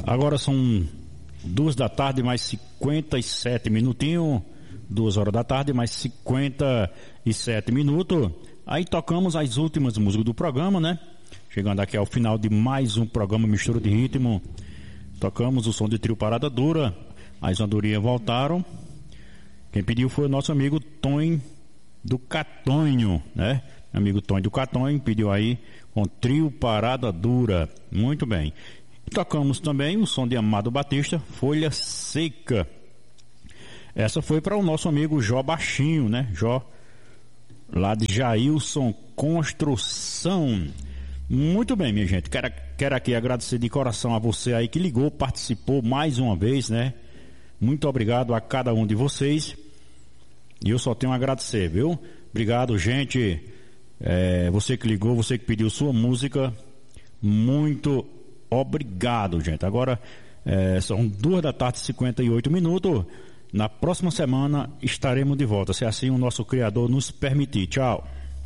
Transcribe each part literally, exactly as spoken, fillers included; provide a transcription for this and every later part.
Agora são duas da tarde, mais cinquenta e sete minutinhos. Duas horas da tarde, mais cinquenta e sete minutos. Aí tocamos as últimas músicas do programa, né? Chegando aqui ao final de mais um programa Mistura de Ritmo. Tocamos o som de trio Parada Dura. As andorinhas voltaram. Quem pediu foi o nosso amigo Tonho do Catonho, né? Amigo Tonho do Catonho pediu aí com trio Parada Dura. Muito bem. Tocamos também o som de Amado Batista, Folha Seca. Essa foi para o nosso amigo Jó Baixinho, né? Jó, lá de Jailson Construção. Muito bem, minha gente. Quero, quero aqui agradecer de coração a você aí que ligou, participou mais uma vez, né? Muito obrigado a cada um de vocês. E eu só tenho a agradecer, viu? Obrigado, gente. É, você que ligou, você que pediu sua música. Muito obrigado, gente. Agora é, são duas da tarde e cinquenta e oito minutos. Na próxima semana estaremos de volta, se assim o nosso Criador nos permitir. Tchau.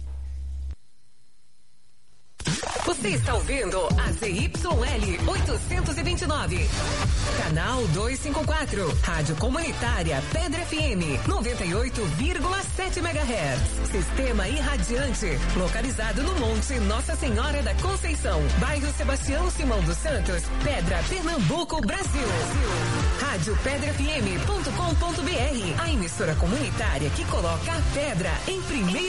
Você está ouvindo a Z Y L oitocentos e vinte e nove, canal duzentos e cinquenta e quatro, Rádio Comunitária Pedra F M, noventa e oito vírgula sete megahertz. Sistema irradiante, localizado no Monte Nossa Senhora da Conceição, bairro Sebastião Simão dos Santos, Pedra, Pernambuco, Brasil. Rádio Pedra F M ponto com ponto B R, a emissora comunitária que coloca a pedra em primeiro